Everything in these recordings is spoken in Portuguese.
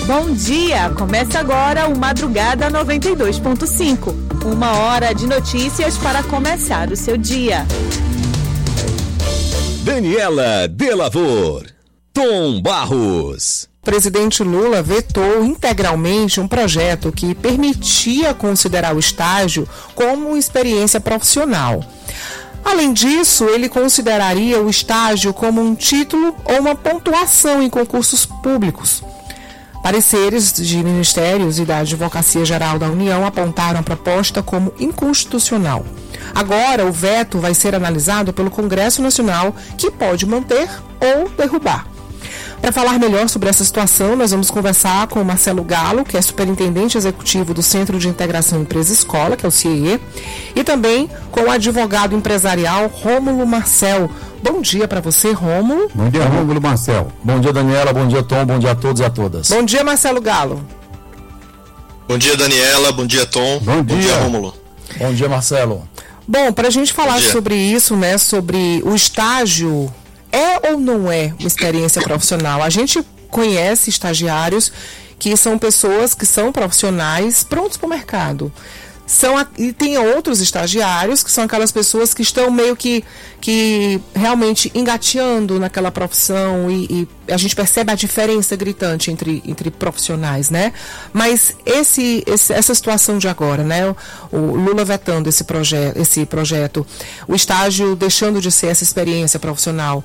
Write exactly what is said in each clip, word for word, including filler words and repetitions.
Bom dia! Começa agora o Madrugada noventa e dois ponto cinco. Uma hora de notícias para começar o seu dia. Daniela Delavor, Tom Barros. Presidente Lula vetou integralmente um projeto que permitia considerar o estágio como experiência profissional. Além disso, ele consideraria o estágio como um título ou uma pontuação em concursos públicos. Pareceres de ministérios e da Advocacia Geral da União apontaram a proposta como inconstitucional. Agora, o veto vai ser analisado pelo Congresso Nacional, que pode manter ou derrubar. Para falar melhor sobre essa situação, nós vamos conversar com o Marcelo Galo, que é superintendente executivo do Centro de Integração Empresa-Escola, que é o C I E, e também com o advogado empresarial Rômulo Marcel. Bom dia para você, Rômulo. Bom dia, Rômulo Marcel. Bom dia, Daniela. Bom dia, Tom. Bom dia a todos e a todas. Bom dia, Marcelo Galo. Bom dia, Daniela. Bom dia, Tom. Bom dia, Bom dia, Rômulo. Bom dia, Marcelo. Bom, para a gente falar sobre isso, né, sobre o estágio, é ou não é uma experiência profissional? A gente conhece estagiários que são pessoas que são profissionais prontos para o mercado. São, e tem outros estagiários que são aquelas pessoas que estão meio que, que realmente engateando naquela profissão e, e a gente percebe a diferença gritante entre, entre profissionais, né? Mas esse, esse, essa situação de agora, né? O, o Lula vetando esse, proje esse projeto, o estágio deixando de ser essa experiência profissional.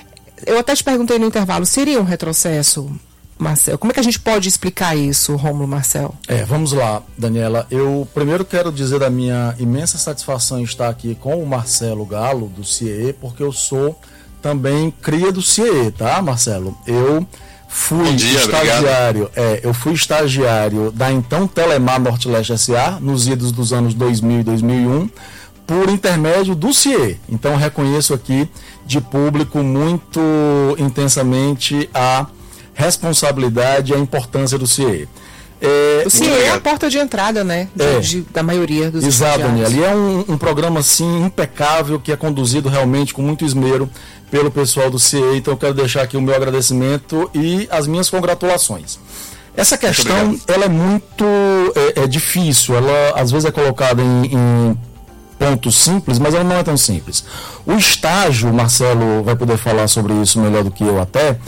Eu até te perguntei no intervalo, seria um retrocesso, Marcel? Como é que a gente pode explicar isso, Rômulo Marcel? É, vamos lá, Daniela. Eu primeiro quero dizer da minha imensa satisfação em estar aqui com o Marcelo Galo, do C I E, porque eu sou também cria do C I E, tá, Marcelo? Eu fui dia, estagiário, é, eu fui estagiário da então Telemar Norte-Leste S A, nos idos dos anos dois mil e dois mil e um, por intermédio do C I E. Então reconheço aqui de público muito intensamente a responsabilidade e a importância do C I E. É, o C I E é a porta de entrada, né? De, é, de, da maioria dos exato, estagiários. Daniela. E é um, um programa, assim, impecável, que é conduzido realmente com muito esmero pelo pessoal do C I E. Então eu quero deixar aqui o meu agradecimento e as minhas congratulações. Essa questão, ela é muito é, é difícil. Ela, às vezes, é colocada em... em ponto simples, mas ela não é tão simples. O estágio, Marcelo vai poder falar sobre isso melhor do que eu até,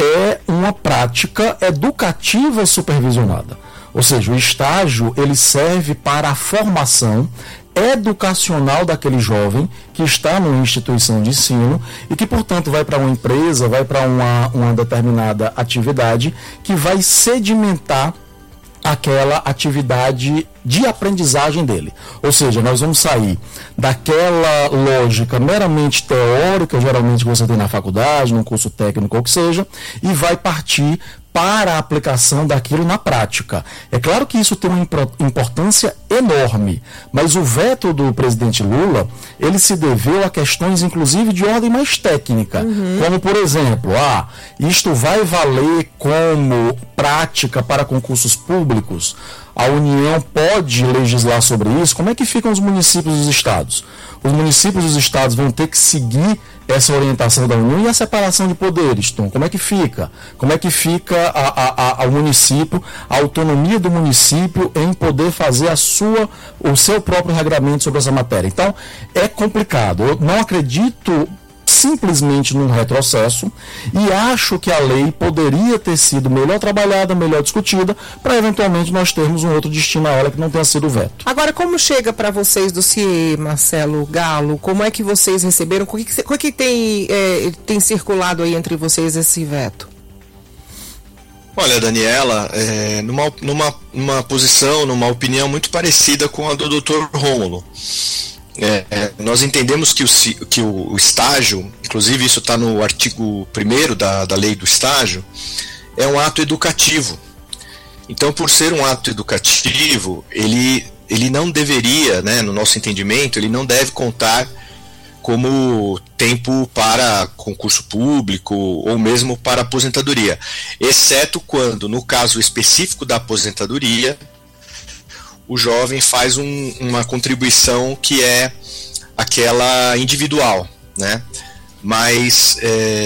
é uma prática educativa supervisionada. Ou seja, o estágio, ele serve para a formação educacional daquele jovem que está numa instituição de ensino e que, portanto, vai para uma empresa, vai para uma, uma determinada atividade que vai sedimentar aquela atividade de aprendizagem dele. Ou seja, nós vamos sair daquela lógica meramente teórica, geralmente que você tem na faculdade, num curso técnico ou que seja, e vai partir para a aplicação daquilo na prática. É claro que isso tem uma importância enorme, mas o veto do presidente Lula, ele se deveu a questões, inclusive, de ordem mais técnica, uhum. como, por exemplo, ah, isto vai valer como prática para concursos públicos? A União pode legislar sobre isso? Como é que ficam os municípios e os estados? Os municípios e os estados vão ter que seguir essa orientação da União e a separação de poderes, Tom? Como é que fica? Como é que fica a, a, a, ao município, a autonomia do município em poder fazer a sua, o seu próprio regramento sobre essa matéria? Então, é complicado. Eu não acredito simplesmente num retrocesso e acho que a lei poderia ter sido melhor trabalhada, melhor discutida, para eventualmente nós termos um outro destino a ela que não tenha sido o veto. Agora, como chega para vocês do C I E, Marcelo Galo? Como é que vocês receberam? O que, que, o que tem, é, tem circulado aí entre vocês esse veto? Olha, Daniela, é, numa, numa, numa posição, numa opinião muito parecida com a do doutor Rômulo. É, é, nós entendemos que o, que o, o estágio, inclusive isso está no artigo primeiro da, da lei do estágio, é um ato educativo. Então, por ser um ato educativo, ele, ele não deveria, né, no nosso entendimento, ele não deve contar como tempo para concurso público ou mesmo para aposentadoria, exceto quando, no caso específico da aposentadoria, o jovem faz um, uma contribuição que é aquela individual, né? Mas é,